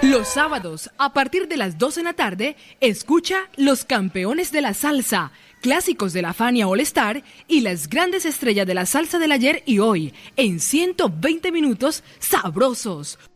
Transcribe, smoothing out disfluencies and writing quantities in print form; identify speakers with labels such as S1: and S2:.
S1: Los sábados, a partir de las 2 de la tarde, escucha Los Campeones de la Salsa, clásicos de la Fania All Star y las grandes estrellas de la salsa del ayer y hoy, en 120 minutos sabrosos,